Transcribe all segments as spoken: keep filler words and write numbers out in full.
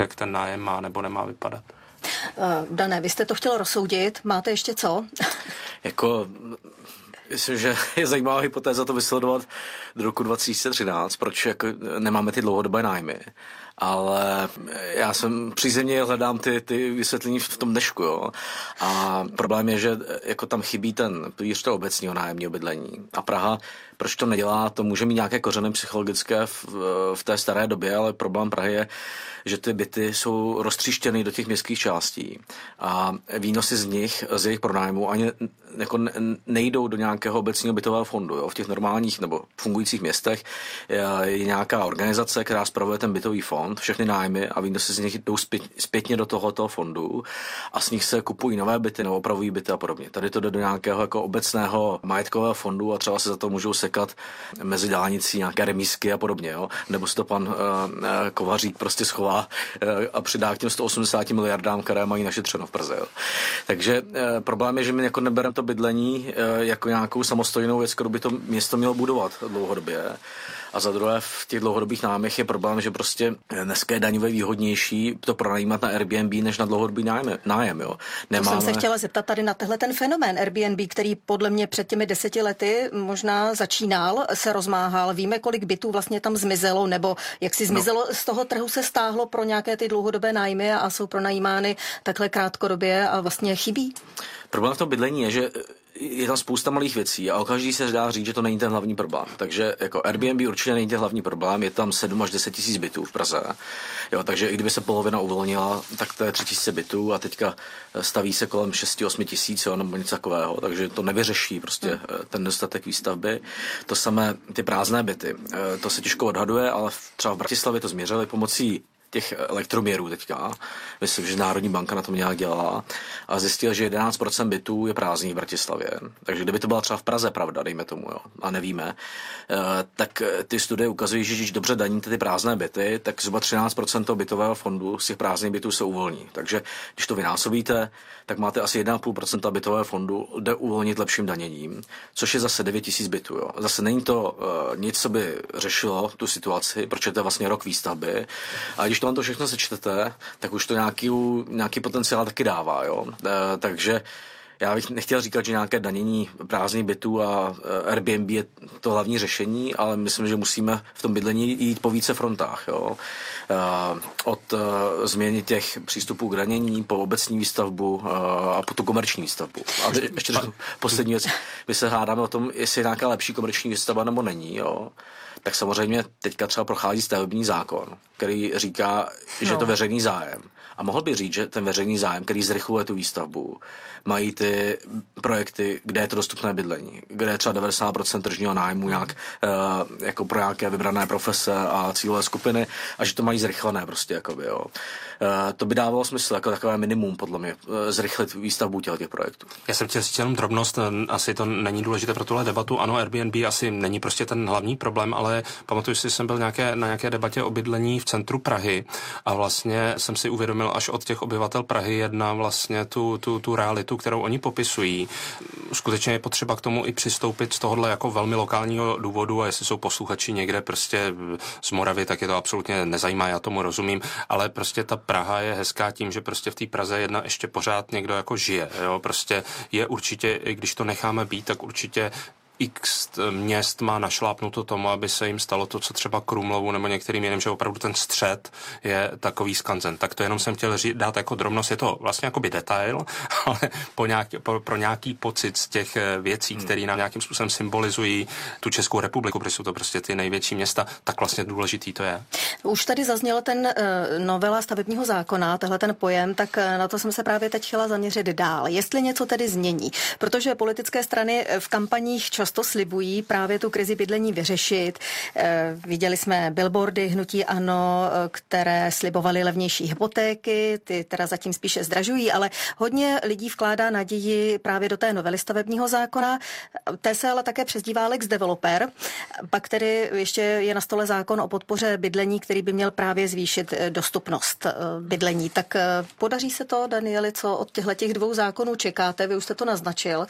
jak ten nájem má nebo nemá vypadat. Uh, Dané, vy jste to chtěl rozsoudit, máte ještě co? Jako... Myslím, že je zajímavá hypotéza to vysledovat do roku dva tisíce třináct, proč jako nemáme ty dlouhodobé nájmy. Ale já jsem přízemně hledám ty, ty vysvětlení v tom dnešku, jo. A problém je, že jako tam chybí ten pilíř toho obecního nájemního bydlení. A Praha, proč to nedělá, to může mít nějaké kořeny psychologické v, v té staré době, ale problém Prahy je, že ty byty jsou roztříštěny do těch městských částí a výnosy z nich, z jejich pronájmu ani jako nejdou do nějakého obecního bytového fondu. Jo. V těch normálních nebo fungujících městech je, je nějaká organizace, která spravuje ten bytový fond, všechny nájmy a výnosy z nich jdou zpět, zpětně do tohoto fondu a z nich se kupují nové byty nebo opravují byty a podobně. Tady to jde do nějakého jako obecného majetkového fondu a třeba se za to můžou sekat mezi dálnicí nějaké remízky a podobně. Jo. Nebo si to pan uh, Kovařík prostě schová a přidá k těm sto osmdesáti miliardám, které mají našetřeno v Praze. Jo. Takže e, problém je, že my jako nebereme to bydlení e, jako nějakou samostatnou věc, kterou by to město mělo budovat dlouhodobě. A za druhé v těch dlouhodobých nájmech je problém, že prostě dneska je daňově výhodnější to pronajímat na Airbnb než na dlouhodobý nájem. nájem jo. Nemáme... To jsem se chtěla zeptat tady na tehle ten fenomén Airbnb, který podle mě před těmi deseti lety možná začínal, se rozmáhal. Víme, kolik bytů vlastně tam zmizelo, nebo jak si zmizelo, no. Z toho trhu se stáhlo pro nějaké ty dlouhodobé nájmy a jsou pronajímány takhle krátkodobě a vlastně chybí? Problém v tom bydlení je, že je tam spousta malých věcí a o každý se dá říct, že to není ten hlavní problém. Takže jako Airbnb určitě není ten hlavní problém, je tam sedm až deset tisíc bytů v Praze. Jo, takže i kdyby se polovina uvolnila, tak to je tři tisíce bytů a teďka staví se kolem šest osm tisíc, jo, nebo něco takového, takže to nevyřeší prostě hmm. ten nedostatek výstavby. To samé ty prázdné byty, to se těžko odhaduje, ale třeba v Bratislavě to změřili pomocí těch elektroměrů teďka. Myslím, že Národní banka na tom nějak dělala a zjistila, že jedenáct procent bytů je prázdných v Bratislavě. Takže kdyby to byla třeba v Praze pravda, dejme tomu, jo, a nevíme, tak ty studie ukazují, že když dobře daníte ty prázdné byty, tak zhruba třináct procent toho bytového fondu z těch prázdných bytů se uvolní. Takže když to vynásobíte, tak máte asi jedna celá pět procenta bytového fondu, jde uvolnit lepším daněním, což je zase devět tisíc bytů. Jo. Zase není to uh, nic, co by řešilo tu situaci, protože to je vlastně rok výstavby. A když to vám to všechno sečtete, tak už to nějaký, nějaký potenciál taky dává. Jo. Uh, takže já bych nechtěl říkat, že nějaké danění prázdných bytů a Airbnb je to hlavní řešení, ale myslím, že musíme v tom bydlení jít po více frontách. Jo. Od změny těch přístupů k danění po obecní výstavbu a po tu komerční výstavbu. A ještě poslední věc, my se hádáme o tom, jestli je nějaká lepší komerční výstavba nebo není. Jo. Tak samozřejmě teďka třeba prochází stavební zákon, který říká, že no. je to veřejný zájem. A mohl by říct, že ten veřejný zájem, který zrychluje tu výstavbu, mají ty projekty, kde je to dostupné bydlení, kde je třeba devadesát procent tržního nájmu nějak, uh, jako pro nějaké vybrané profese a cílové skupiny a že to mají zrychlené prostě, jakoby, jo. Uh, to by dávalo smysl, jako takové minimum, podle mě, uh, zrychlit výstavbu těch projektů. Já jsem chtěl říct jenom drobnost, asi to není důležité pro tuhle debatu. Ano, Airbnb asi není prostě ten hlavní problém, ale pamatuju si, že jsem byl nějaké, na nějaké debatě o bydlení v centru Prahy a vlastně jsem si uvědomil až od těch obyvatel Prahy jedna vlastně tu, tu, tu realitu, kterou oni popisují. Skutečně je potřeba k tomu i přistoupit z tohohle jako velmi lokálního důvodu a jestli jsou posluchači někde prostě z Moravy, tak je to absolutně nezajímá, já tomu rozumím, ale prostě ta Praha je hezká tím, že prostě v té Praze jedna ještě pořád někdo jako žije, jo, prostě je určitě, i když to necháme být, tak určitě X měst má našlápnuto tomu, aby se jim stalo to, co třeba Krumlovu nebo některým jiným, že opravdu ten střed je takový skanzen. Tak to jenom jsem chtěl ří, dát jako drobnost, je to vlastně jakoby detail, ale po nějaký, po, pro nějaký pocit z těch věcí, hmm. které nám nějakým způsobem symbolizují tu Českou republiku, protože jsou to prostě ty největší města, tak vlastně důležitý to je. Už tady zazněl ten uh, novela stavebního zákona, tehle ten pojem, tak uh, na to jsem se právě teď chtěla zaměřit dál. Jestli něco tedy změní, protože politické strany v kampaních často to slibují právě tu krizi bydlení vyřešit. E, viděli jsme billboardy hnutí ANO, které slibovaly levnější hypotéky, ty teda zatím spíše zdražují, ale hodně lidí vkládá naději právě do té novely stavebního zákona. Té se ale také přezdívá Lex Developer. Pak tedy ještě je na stole zákon o podpoře bydlení, který by měl právě zvýšit dostupnost bydlení. Tak podaří se to, Danieli, co od těchto dvou zákonů čekáte? Vy už jste to naznačil.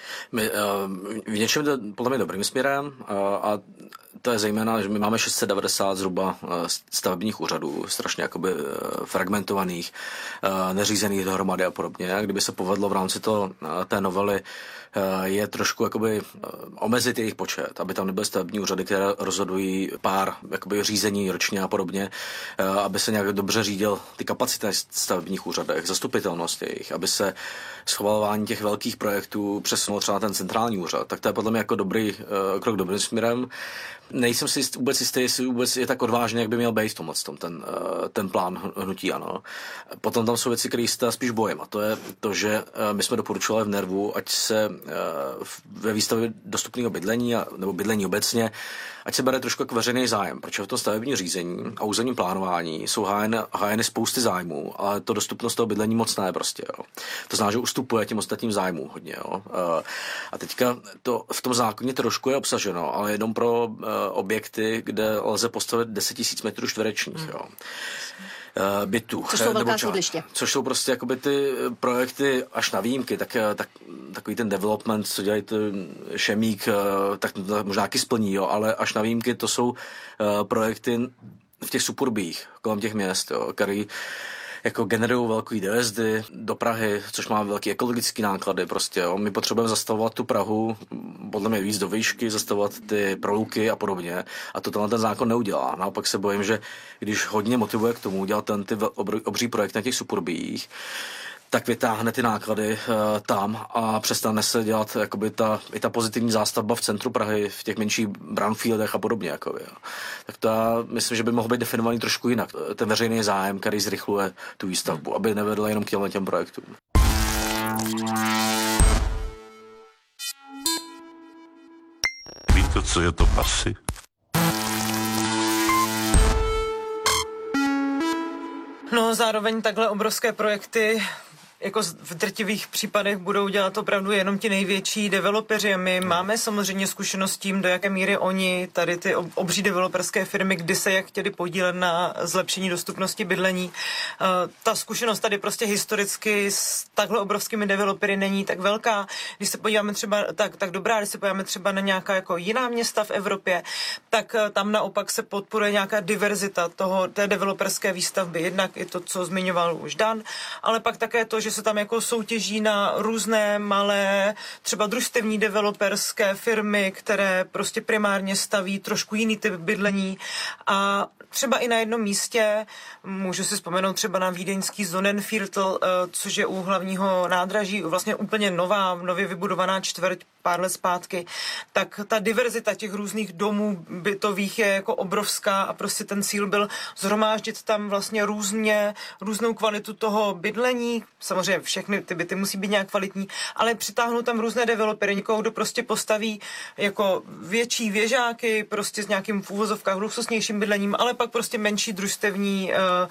My, v něčem jde podle mě dobrým směrem a to je zejména, že my máme šest set devadesát zhruba stavebních úřadů, strašně jakoby fragmentovaných, neřízených dohromady a podobně. A kdyby se povedlo v rámci to, té novely je trošku jakoby omezit jejich počet, aby tam nebyly stavební úřady, které rozhodují pár jakoby řízení ročně a podobně, aby se nějak dobře řídil ty kapacity stavebních úřadech, zastupitelnost jejich, aby se schvalování těch velkých projektů přesunulo třeba na ten centrální úřad, tak to je podle mě jako dobrý krok dobrým směrem. Nejsem si vůbec jistý, jestli vůbec je tak odvážný, jak by měl být v tomhle tom, ten, ten plán hnutí ANO. Potom tam jsou věci, které se spíš bojím. A to je to, že my jsme doporučovali v Nervu, ať se ve výstavě dostupného bydlení a, nebo bydlení obecně, ať se bere trošku jako veřejný zájem, protože v tom stavebním řízení a územním plánování jsou hájeny, hájeny spousty zájmů, ale to dostupnost toho bydlení moc ne prostě. Jo. To znamená, že ustupuje těm ostatním zájmům hodně. Jo. A teďka to v tom zákoně trošku je obsaženo, ale jenom pro objekty, kde lze postavit deset tisíc metrů čtverečních. Jo. bytů. Což jsou velká sídliště. Což jsou prostě jakoby ty projekty až na výjimky, tak, tak takový ten development, co dělají Šemík, tak možná taky splní, jo, ale až na výjimky to jsou projekty v těch suburbích kolem těch měst, jo, který jako generují velký dojezdy do Prahy, což má velký ekologický náklady prostě, jo. My potřebujeme zastavovat tu Prahu, podle mě víc do výšky, zastavovat ty prolouky a podobně a to tenhle ten zákon neudělá. Naopak se bojím, že když hodně motivuje k tomu udělat ten ty obří projekt na těch suburbích, tak vytáhne ty náklady uh, tam a přestane se dělat jakoby ta, i ta pozitivní zástavba v centru Prahy, v těch menších brownfieldech a podobně. Jakoby, jo. Tak to já myslím, že by mohl být definovaný trošku jinak. Ten veřejný zájem, který zrychluje tu výstavbu, aby nevedla jenom k těm, těm projektům. Víte, co je to pasy? No, zároveň takhle obrovské projekty jako v drtivých případech budou dělat opravdu jenom ti největší developeři. My máme samozřejmě zkušenost s tím, do jaké míry oni, tady ty obří developerské firmy, kdy se jak chtěli podílet na zlepšení dostupnosti bydlení. Ta zkušenost tady prostě historicky s takhle obrovskými developery není tak velká. Když se podíváme třeba, tak, tak dobrá, když se podíváme třeba na nějaká jako jiná města v Evropě, tak tam naopak se podporuje nějaká diverzita toho, té developerské výstavby. Jednak i to, co zmiňoval už Dan, ale pak také to, že se tam jako soutěží na různé malé, třeba družstevní developerské firmy, které prostě primárně staví trošku jiný typ bydlení a třeba i na jednom místě, můžu si vzpomenout třeba na vídeňský Sonnenviertel, což je u hlavního nádraží, vlastně úplně nová, nově vybudovaná čtvrť pár let zpátky, tak ta diverzita těch různých domů bytových je jako obrovská a prostě ten cíl byl zhromáždit tam vlastně různě, různou kvalitu toho bydlení. Samozřejmě všechny ty byty musí být nějak kvalitní, ale přitáhnout tam různé developery, někoho, kdo prostě postaví jako větší věžáky, prostě s nějakým v úvozovkách luxusnějším bydlením, ale pak prostě menší družstevní uh,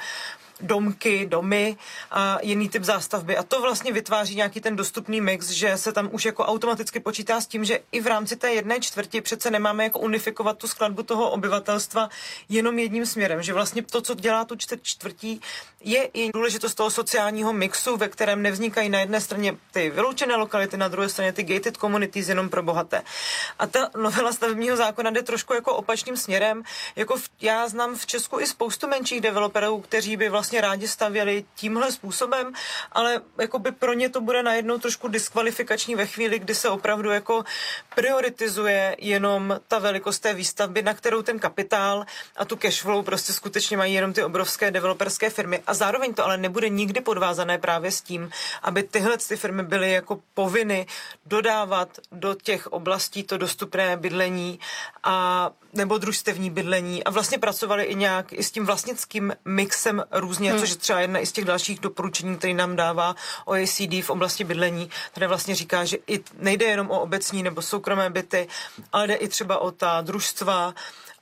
domky, domy a jiný typ zástavby. A to vlastně vytváří nějaký ten dostupný mix, že se tam už jako automaticky počítá s tím, že i v rámci té jedné čtvrti přece nemáme jako unifikovat tu skladbu toho obyvatelstva jenom jedním směrem. Že vlastně to, co dělá tu čtvrt čtvrtí, je i důležitost toho sociálního mixu, ve kterém nevznikají na jedné straně ty vyloučené lokality, na druhé straně ty gated communities jenom pro bohaté. A ta novela stavebního zákona jde trošku jako opačným směrem. Jako v, já znám v Česku i spoustu menších developerů, kteří by vlastně rádi stavěli tímhle způsobem, ale jakoby pro ně to bude najednou trošku diskvalifikační ve chvíli, kdy se opravdu jako prioritizuje jenom ta velikost té výstavby, na kterou ten kapitál a tu cashflow prostě skutečně mají jenom ty obrovské developerské firmy. A zároveň to ale nebude nikdy podvázané právě s tím, aby tyhle ty firmy byly jako povinny dodávat do těch oblastí to dostupné bydlení a nebo družstevní bydlení a vlastně pracovali i nějak i s tím vlastnickým mixem různě, hmm. což je třeba jedna i z těch dalších doporučení, který nám dává O E C D v oblasti bydlení, které vlastně říká, že i nejde jenom o obecní nebo soukromé byty, ale jde i třeba o ta družstva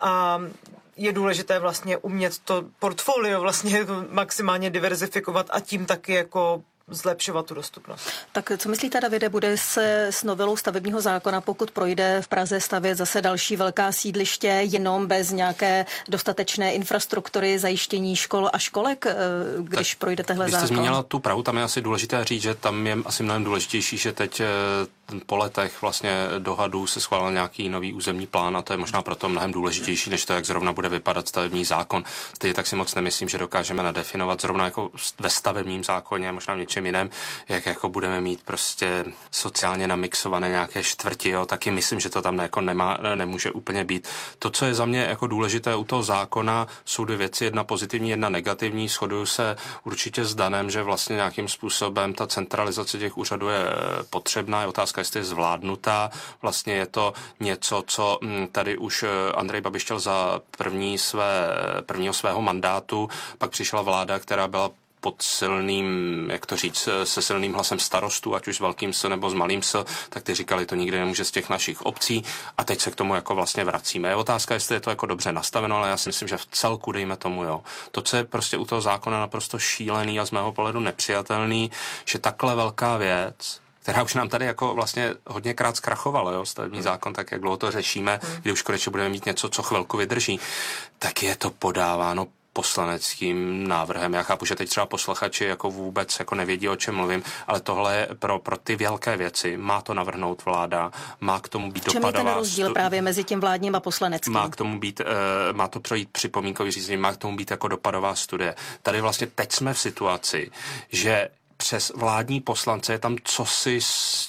a je důležité vlastně umět to portfolio vlastně maximálně diverzifikovat a tím taky jako zlepšovat tu dostupnost. Tak co myslíte, Davide, bude se s novelou stavebního zákona, pokud projde v Praze stavět zase další velká sídliště, jenom bez nějaké dostatečné infrastruktury, zajištění škol a školek, když tak projde tehle zákon? Když jste zmínila tu Prahu, tam je asi důležité říct, že tam je asi mnohem důležitější, že teď po letech vlastně dohadů se schválil nějaký nový územní plán a to je možná proto mnohem důležitější, než to, jak zrovna bude vypadat stavební zákon. Stejně tak si moc nemyslím, že dokážeme nadefinovat zrovna jako ve stavebním zákoně, možná v něčem jiném, jak jako budeme mít prostě sociálně namixované nějaké čtvrti, jo, taky myslím, že to tam jako nemá, nemůže úplně být. To, co je za mě jako důležité u toho zákona, jsou dvě věci, jedna pozitivní, jedna negativní. Shoduju se určitě s Danem, že vlastně nějakým způsobem ta centralizace těch úřadů je potřebná. Je otázka, jestli je zvládnutá. Vlastně je to něco, co tady už Andrej Babiš chtěl za první své, prvního svého mandátu, pak přišla vláda, která byla pod silným, jak to říct, se silným hlasem starostů, ať už s velkým S nebo s malým S, tak ty říkali, to nikdy nemůže z těch našich obcí a teď se k tomu jako vlastně vracíme. Je otázka, jestli je to jako dobře nastaveno, ale já si myslím, že v celku dejme tomu, jo. To, co je prostě u toho zákona naprosto šílený a z mého pohledu nepřijatelný, že takhle velká věc, která už nám tady jako vlastně hodněkrát zkrachovala, jo, stavební hmm. zákon, tak jak dlouho to řešíme, hmm. kdy už konečně budeme mít něco, co chvilku vydrží, tak je to podáváno poslaneckým návrhem. Já chápu, že teď třeba posluchači jako vůbec jako nevědí, o čem mluvím, ale tohle je pro, pro ty velké věci. Má to navrhnout vláda, má k tomu být dopadová. Čem je ten rozdíl stu... právě mezi tím vládním a poslaneckým? Má k tomu být, uh, má to projít připomínkový řízení, má k tomu být jako dopadová studie. Tady vlastně teď jsme v situaci, že přes vládní poslance je tam cosi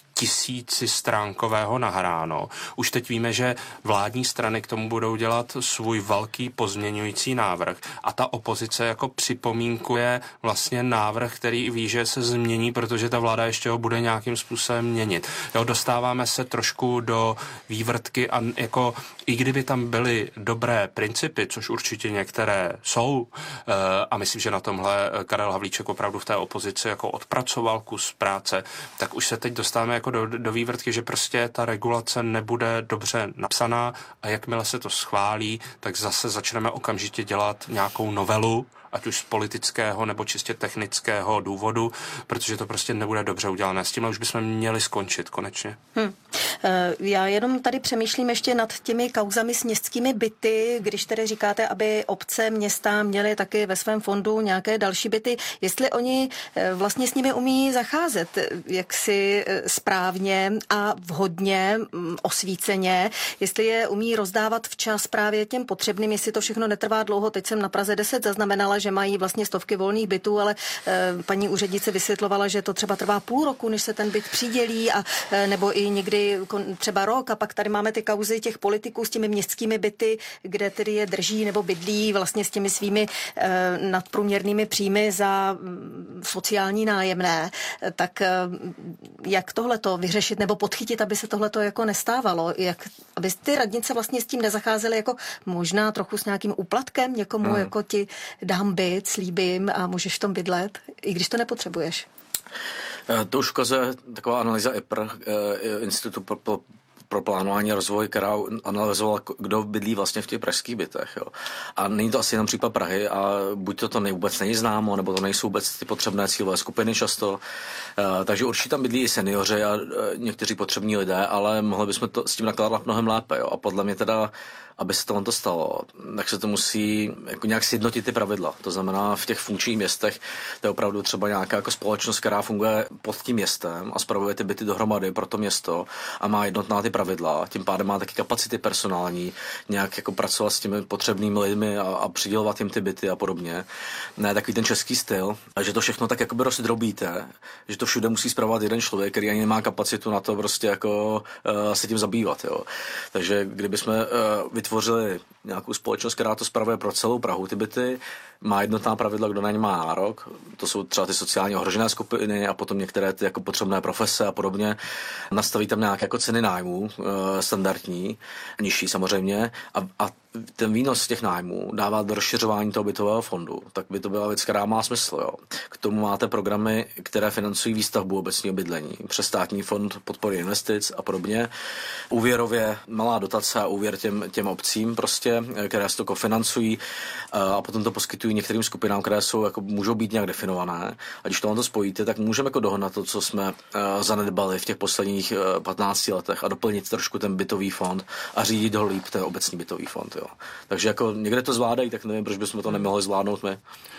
tisíci stránkového nahráno. Už teď víme, že vládní strany k tomu budou dělat svůj velký pozměňující návrh a ta opozice jako připomínkuje vlastně návrh, který ví, že se změní, protože ta vláda ještě ho bude nějakým způsobem měnit. Jo, dostáváme se trošku do vývrtky a jako i kdyby tam byly dobré principy, což určitě některé jsou, a myslím, že na tomhle Karel Havlíček opravdu v té opozici jako odpracoval kus práce, tak už se teď dostáváme jako do, do vývrtky, že prostě ta regulace nebude dobře napsaná a jakmile se to schválí, tak zase začneme okamžitě dělat nějakou novelu, ať už z politického nebo čistě technického důvodu, protože to prostě nebude dobře udělané. S tímhle už bychom měli skončit konečně. Hmm. Já jenom tady přemýšlím ještě nad těmi kauzami s městskými byty, když tedy říkáte, aby obce, města měly taky ve svém fondu nějaké další byty, jestli oni vlastně s nimi umí zacházet jaksi správně a vhodně, osvíceně, jestli je umí rozdávat včas právě těm potřebným, jestli to všechno netrvá dlouho. Teď jsem na Praze deset zaznamenala, že mají vlastně stovky volných bytů, ale e, paní úřednice vysvětlovala, že to třeba trvá půl roku, než se ten byt přidělí a e, nebo i někdy kon, třeba rok a pak tady máme ty kauzy těch politiků s těmi městskými byty, kde tedy je drží nebo bydlí vlastně s těmi svými e, nadprůměrnými příjmy za m, sociální nájemné. E, tak e, jak tohleto vyřešit nebo podchytit, aby se tohleto jako nestávalo? Jak, aby ty radnice vlastně s tím nezacházely jako možná trochu s nějakým úplatkem někomu, hmm. jako ti dám byt, slíbím a můžeš v tom bydlet, i když to nepotřebuješ. To už ukazuje taková analýza I P R, Institutu pro, pro, pro plánování a rozvoj, která analyzovala, kdo bydlí vlastně v těch pražských bytech. Jo. A není to asi jenom případ Prahy a buď to, to nej, vůbec není známo, nebo to nejsou vůbec ty potřebné cílové skupiny často. Uh, takže určitě tam bydlí i seniori a uh, někteří potřební lidé, ale mohli bychom to s tím nakládat mnohem lépe. Jo. A podle mě teda, aby se tohle stalo, tak se to musí jako nějak sjednotit ty pravidla. To znamená, v těch funkčních městech to je opravdu třeba nějaká jako společnost, která funguje pod tím městem a spravuje ty byty dohromady pro to město a má jednotná ty pravidla. Tím pádem má taky kapacity personální, nějak jako pracovat s těmi potřebnými lidmi a, a přidělovat jim ty byty a podobně. Ne takový ten český styl, a že to všechno tak jakoby rozdrobíte, že to všude musí spravovat jeden člověk, který ani nemá kapacitu na to prostě jako uh, se tím zabývat. Jo. Takže kdybychom uh, vytvořili nějakou společnost, která to spravuje pro celou Prahu, ty byty, má jednotná pravidla, kdo na ně má nárok. To jsou třeba ty sociálně ohrožené skupiny a potom některé ty jako potřebné profese a podobně. Nastaví tam nějaké jako ceny nájmů e, standardní, nižší samozřejmě a, a ten výnos z těch nájmů dává do rozšiřování toho bytového fondu. Tak by to byla věc, která má smysl. Jo. K tomu máte programy, které financují výstavbu obecního bydlení přes státní fond podpory investic a podobně. Úvěrově malá dotace a úvěr těm, těm obcím prostě, které se to kofinancují a potom to poskytují některým skupinám, které jsou, jako, můžou být nějak definované. A když to spojíte, tak můžeme jako dohnat to, co jsme uh, zanedbali v těch posledních uh, patnácti letech a doplnit trošku ten bytový fond a řídit ho líp ten obecní bytový fond. Jo. Takže jako někde to zvládají, tak nevím, proč bychom to nemohli zvládnout my.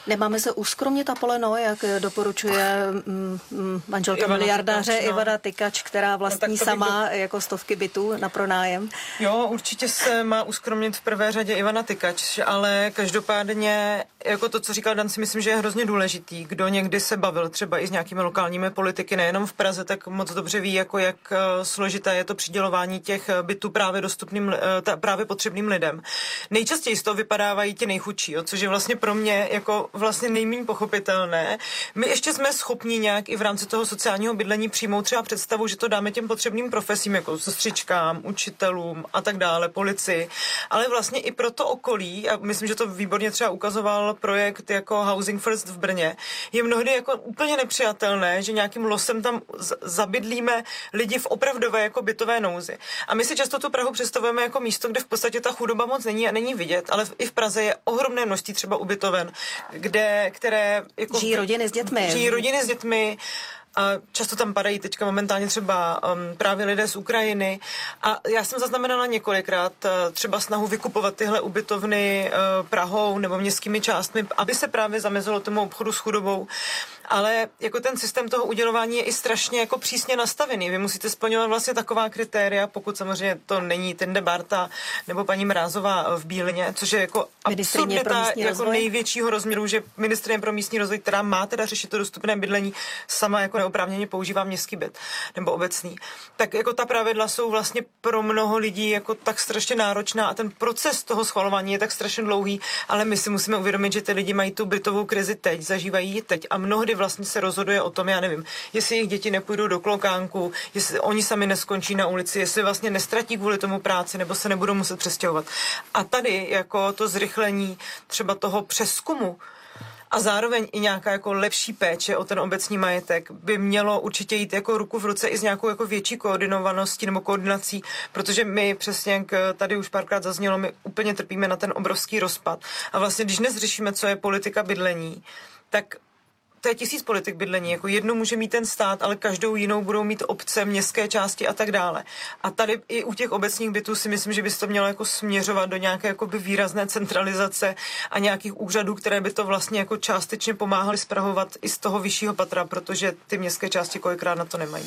Nemáme se uskromnit a poleno, jak doporučuje mm, mm, manželka Ivana miliardáře Tykač, no. Ivana Tykač, která vlastní no, sama do... jako stovky bytů na pronájem. Jo, určitě se má uskromnit v prvé řadě Ivana Tykač, ale každopádně jako to, co říkal Dan, si myslím, že je hrozně důležitý. Kdo někdy se bavil třeba i s nějakými lokálními politiky, nejenom v Praze, tak moc dobře ví, jako jak složité je to přidělování těch bytů právě dostupným, právě potřebným lidem. Nejčastěji z toho vypadávají ti nejchudší, jo, což je vlastně pro mě jako vlastně nejméně pochopitelné. My ještě jsme schopni nějak i v rámci toho sociálního bydlení přijmout třeba představu, že to dáme těm potřebným profesím, jako sestřičkám, učitelům a tak dále, policii, ale vlastně i pro to okolí, a myslím, že to výborně třeba ukazoval projekt jako Housing First v Brně, je mnohdy jako úplně nepřijatelné, že nějakým losem tam z- zabydlíme lidi v opravdové jako bytové nouzi. A my si často tu Prahu představujeme jako místo, kde v podstatě ta chudoba moc není a není vidět, ale i v Praze je ohromné množství třeba ubytoven, kde, které jako Žijí rodiny s dětmi. Žijí rodiny s dětmi. A často tam padají teďka momentálně třeba um, právě lidé z Ukrajiny. A já jsem zaznamenala několikrát uh, třeba snahu vykupovat tyhle ubytovny uh, Prahou nebo městskými částmi, aby se právě zamezilo tomu obchodu s chudobou. Ale jako ten systém toho udělování je i strašně jako přísně nastavený. Vy musíte splňovat vlastně taková kritéria, pokud samozřejmě to není Tinde Barta nebo paní Mrázová v Bílině, což je jako absurdita jako největšího rozměru, že ministryně pro místní rozvoj, která má teda řešit to dostupné bydlení, sama jako neoprávněně používá městský byt nebo obecný. Tak jako ta pravidla jsou vlastně pro mnoho lidí jako tak strašně náročná a ten proces toho schvalování je tak strašně dlouhý, ale my si musíme uvědomit, že ty lidi mají tu bytovou krizi teď, zažívají ji teď a mnohdy vlastně se rozhoduje o tom, já nevím, jestli jejich děti nepůjdou do klokánku, jestli oni sami neskončí na ulici, jestli vlastně nestratí kvůli tomu práci nebo se nebudou muset přestěhovat. A tady jako to zrychlení třeba toho přezkumu a zároveň i nějaká jako lepší péče o ten obecní majetek by mělo určitě jít jako ruku v ruce i s nějakou jako větší koordinovaností nebo koordinací, protože my přesně, jak tady už párkrát zaznělo, my úplně trpíme na ten obrovský rozpad. A vlastně, když dnes řešíme, co je politika bydlení, tak to je tisíc politik bydlení, jako jednu může mít ten stát, ale každou jinou budou mít obce, městské části a tak dále. A tady i u těch obecních bytů si myslím, že by se to mělo jako směřovat do nějaké jakoby výrazné centralizace a nějakých úřadů, které by to vlastně jako částečně pomáhaly spravovat i z toho vyššího patra, protože ty městské části kolikrát na to nemají.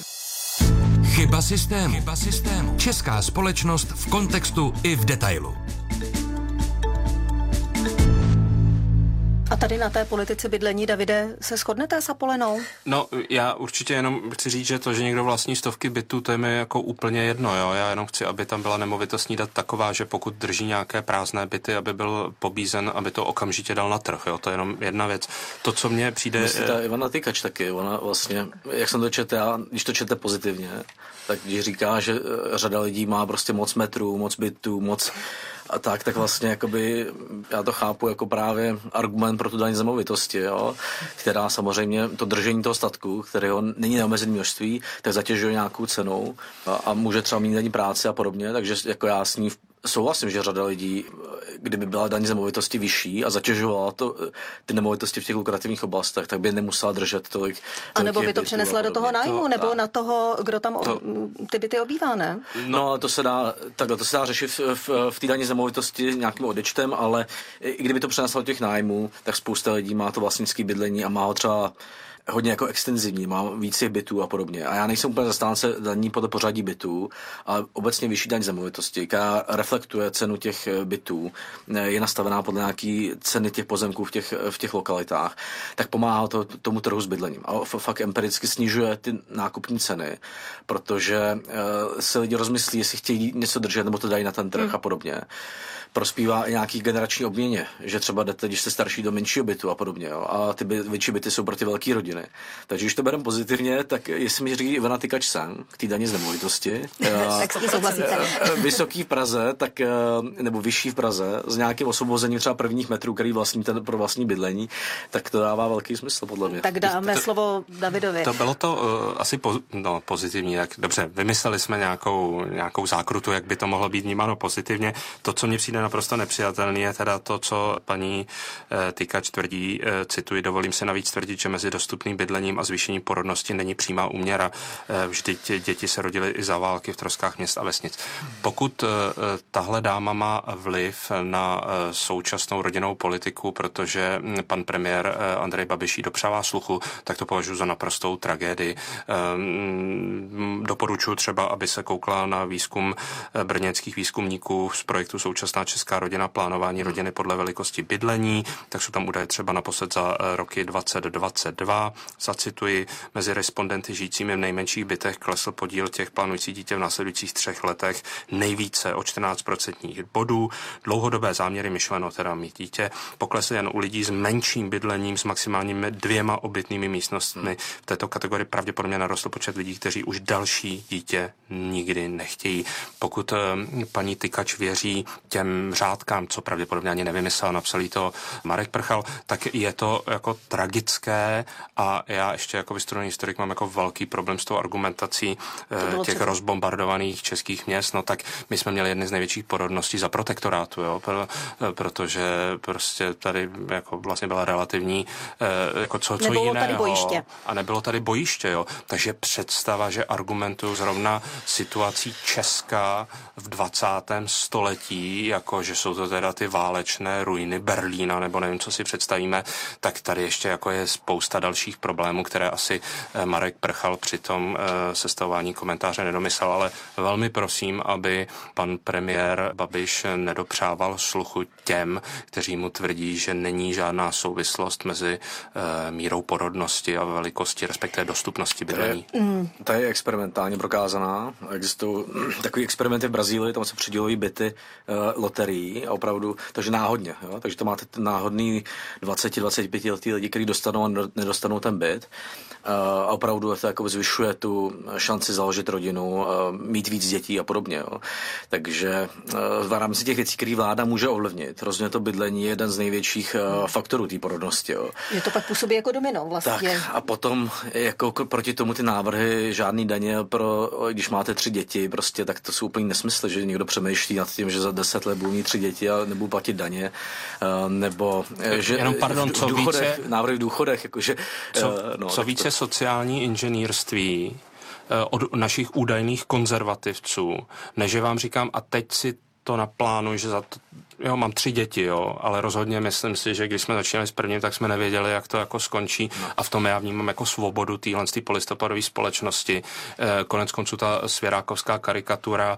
Chyba systému. Chyba systému. Česká společnost v kontextu i v detailu. A tady na té politice bydlení, Davide, se shodnete s Apolenou? No, já určitě jenom chci říct, že to, že někdo vlastní stovky bytů, to je mi jako úplně jedno, jo. Já jenom chci, aby tam byla nemovitostní dat taková, že pokud drží nějaké prázdné byty, aby byl pobízen, aby to okamžitě dal na trh, jo. To je jenom jedna věc. To, co mně přijde... Myslím, ta Ivana Tykač taky, ona vlastně, jak jsem to četl, já, když to čete pozitivně, tak když říká, že řada lidí má prostě moc metrů, moc bytů, moc a tak, tak vlastně jakoby, já to chápu jako právě argument pro tu daň z nemovitosti, jo, která samozřejmě to držení toho statku, kterého není neomezené množství, tak zatěžuje nějakou cenou a, a může třeba mít denní práci a podobně, takže jako já s ní souhlasím, že řada lidí, kdyby byla daň z nemovitosti vyšší a zatěžovala to, ty nemovitosti v těch lukrativních oblastech, tak by nemusela držet tolik. A nebo by to přenesla do toho nájmu, to, nebo a, na toho, kdo tam to, ty byty obývá, ne? No, to se dá, takhle, to se dá řešit v, v, v té daní z nemovitosti nějakým odečtem, ale i kdyby to přeneslo do těch nájmů, tak spousta lidí má to vlastnické bydlení a má ho třeba hodně jako extenzivní, má víc těch bytů a podobně. A já nejsem úplně zastánce daní podle pořadí bytů, ale obecně vyšší daň z nemovitosti, která reflektuje cenu těch bytů, je nastavená podle nějaký ceny těch pozemků v těch, v těch lokalitách, tak pomáhá to tomu trhu s bydlením. A fakt empiricky snižuje ty nákupní ceny, protože uh, se lidi rozmyslí, jestli chtějí něco držet, nebo to dají na ten trh hmm. a podobně. Prospívá i nějaký generační obměně, že třeba jdete, když jste starší, do menšího bytu a podobně. Jo? A ty by, větší byty jsou pro ty velké rodiny. Takže když to bereme pozitivně, tak jestli mi říká Ivana Tykač sem, k té daně z nemovitosti, vysoký v Praze, tak, nebo vyšší v Praze, s nějakým osvobozením třeba prvních metrů, který vlastní ten pro vlastní bydlení, tak to dává velký smysl, podle mě. Tak dáme to, slovo Davidovi. To bylo to uh, asi po, no, pozitivní, tak dobře, vymysleli jsme nějakou, nějakou zákrutu, jak by to mohlo být vnímáno pozitivně. To, co mně přijde naprosto nepřijatelný, je teda to, co paní uh, Tykač tvrdí, uh, cituji, dovolím se navíc tvrdit, že mezi dostupnými dostupným bydlením a zvýšením porodnosti není přímá úměra. Vždyť děti se rodily i za války v troskách měst a vesnic. Pokud tahle dáma má vliv na současnou rodinnou politiku, protože pan premiér Andrej Babiš jí dopřává sluchu, tak to považuji za naprostou tragédii. Doporučuji třeba, aby se koukla na výzkum brněnských výzkumníků z projektu Současná česká rodina, plánování rodiny podle velikosti bydlení, tak jsou tam údaje třeba naposled za roky dvacet dvacet dva. Zacituji, mezi respondenty žijícími v nejmenších bytech klesl podíl těch plánujících dítě v následujících třech letech nejvíce o čtrnáct procentních bodů. Dlouhodobé záměry myšleno teda mít dítě poklesly jen u lidí s menším bydlením, s maximálními dvěma obytnými místnostmi. V této kategorii pravděpodobně narostl počet lidí, kteří už další dítě nikdy nechtějí. Pokud paní Tykač věří těm řádkám, co pravděpodobně ani nevymyslel, napsal jí to Marek Prchal, tak je to jako tragické a já ještě jako vystudovaný historik mám jako velký problém s tou argumentací těch třeba rozbombardovaných českých měst. No tak my jsme měli jedny z největších porodností za protektorátu, jo, protože prostě tady jako vlastně byla relativní jako co, co nebylo jiného. Tady bojiště. A nebylo tady bojiště, jo. Takže představa, že argumentuju zrovna situací Česka v dvacátém století, jako že jsou to teda ty válečné ruiny Berlína, nebo nevím, co si představíme, tak tady ještě jako je spousta dalších problémů, které asi Marek Prchal při tom sestavování komentáře nedomyslel, ale velmi prosím, aby pan premiér Babiš nedopřával sluchu těm, kteří mu tvrdí, že není žádná souvislost mezi mírou porodnosti a velikosti, respektive dostupnosti bydlení. Ta je experimentálně prokázaná. Existují takový experimenty v Brazílii, tam se přidělují byty uh, loterií a opravdu, takže náhodně. Jo? Takže to máte náhodný dvacet dvacet pět letý lidi, kteří dostanou a nedostanou ten byt. Uh, a opravdu to jako zvyšuje tu šanci založit rodinu, uh, mít víc dětí a podobně. Jo? Takže uh, v rámci těch věcí, které vláda může ovlivnit, rozhodně to bydlení je jeden z největších uh, faktorů té porodnosti. Jo? Je to pak působí jako domino vlastně. Tak a potom jako proti tomu ty návrhy, žádný daně pro, když máte tři děti, prostě, tak to jsou úplně nesmysly, že někdo přemýšlí nad tím, že za deset let budu mít tři děti a nebudu platit daně, uh, nebo že jenom pardon, v, co v důchodech, více, návrhy v důchodech, jakože co, uh, no, co více to sociální inženýrství od našich údajných konzervativců, než vám říkám, a teď si to naplánuji, že za to, jo, mám tři děti, jo, ale rozhodně myslím si, že když jsme začínali s prvním, tak jsme nevěděli, jak to jako skončí no. A v tom já vnímám jako svobodu téhle polistopadové společnosti. E, konec konců ta svěrákovská karikatura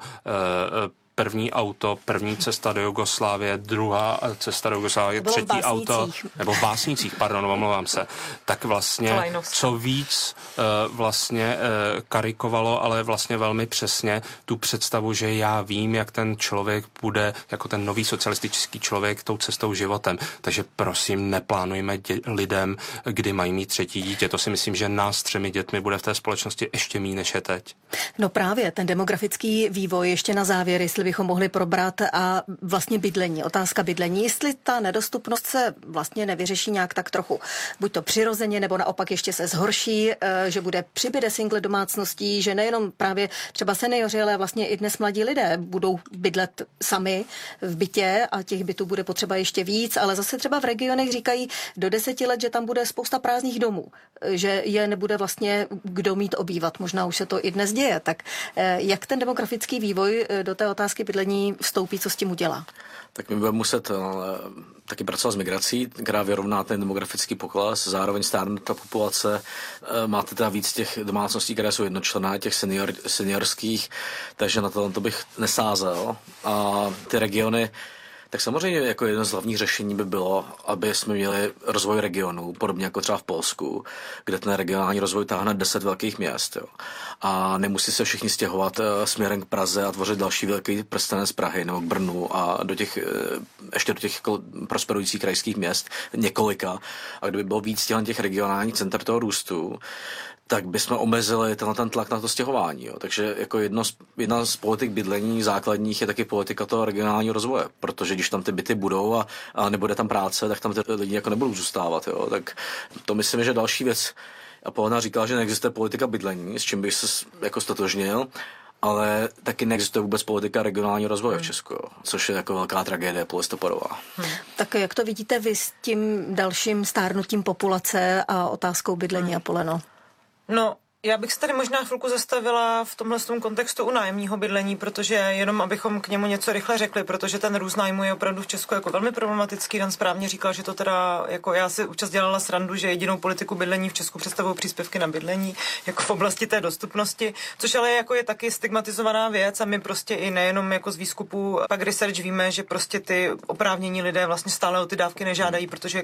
e, první auto, první cesta do Jugoslávie, druhá cesta do Jugoslávie, třetí auto, nebo v Básnicích, pardon, omlouvám se, tak vlastně co víc uh, vlastně uh, karikovalo, ale vlastně velmi přesně tu představu, že já vím, jak ten člověk bude, jako ten nový socialistický člověk, tou cestou životem. Takže prosím, neplánujme dě- lidem, kdy mají mít třetí dítě. To si myslím, že nás třemi dětmi bude v té společnosti ještě méně než je teď. No právě, ten demografický vývoj ještě na závěr, jestli bychom mohli probrat a vlastně bydlení, otázka bydlení, jestli ta nedostupnost se vlastně nevyřeší nějak tak trochu, buď to přirozeně, nebo naopak ještě se zhorší, že bude přibyde single domácností, že nejenom právě třeba seniori, ale vlastně i dnes mladí lidé budou bydlet sami v bytě a těch bytů bude potřeba ještě víc, ale zase třeba v regionech říkají do deseti let, že tam bude spousta prázdných domů, že je nebude vlastně kdo mít obývat, možná už se to i dnes děje, tak jak ten demografický vývoj do té otázky bydlení vstoupí, co s tím udělá? Tak my budeme muset taky pracovat s migrací, která vyrovná ten demografický pokles, zároveň stárne ta populace, máte teda víc těch domácností, které jsou jednočlenné, těch senior, seniorských, takže na to, to bych nesázel. A ty regiony, tak samozřejmě jako jedno z hlavních řešení by bylo, aby jsme měli rozvoj regionů, podobně jako třeba v Polsku, kde ten regionální rozvoj táhne deset velkých měst. Jo. A nemusí se všichni stěhovat směrem k Praze a tvořit další velký prstenec z Prahy nebo k Brnu a do těch, ještě do těch prosperujících krajských měst několika. A kdyby bylo víc těch regionálních center toho růstu, tak bychom omezili tenhle ten tlak na to stěhování. Jo. Takže jako jedno z, jedna z politik bydlení základních je taky politika toho regionálního rozvoje, protože když tam ty byty budou a, a nebude tam práce, tak tam ty lidi jako nebudou zůstávat. Jo. Tak to myslím, že další věc. A Polena říkala, že neexistuje politika bydlení, s čím bych se jako stotožnil. ale taky neexistuje vůbec politika regionálního rozvoje v Česku, jo, což je jako velká tragédie polistopadová. Hmm. Tak jak to vidíte vy s tím dalším stárnutím populace a otázkou bydlení hmm. a poleno? No, já bych se tady možná chvilku zastavila v tomhle tom kontextu u nájemního bydlení, protože jenom abychom k němu něco rychle řekli, protože ten růst nájmu je opravdu v Česku jako velmi problematický. Dan správně říkal, že to teda, jako já si občas dělala srandu, že jedinou politiku bydlení v Česku představují příspěvky na bydlení, jako v oblasti té dostupnosti, což ale jako je taky stigmatizovaná věc a my prostě i nejenom jako z výzkupu pak research víme, že prostě ty oprávnění lidé vlastně stále o ty dávky nežádají, protože